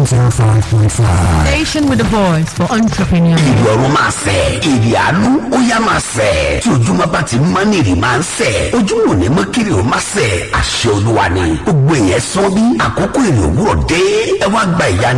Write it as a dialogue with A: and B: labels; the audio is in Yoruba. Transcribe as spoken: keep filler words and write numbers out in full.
A: zero five point five.
B: Station with a voice for entrepreneurs.
C: Ìrọ̀rùn máa sẹ̀, èrè àánú ó yá máa sẹ̀. Tí ojúmọ́ bá ti mọ́ ní èrè máa ń sẹ̀. Ojúmọ́ ò ní mọ́ kiri ó máa sẹ̀. Àṣẹ Olúwa ni. Gbogbo èèyàn sọ bí àkókò èrè òwúrọ̀ dé. Ẹ wá gba ìyanu.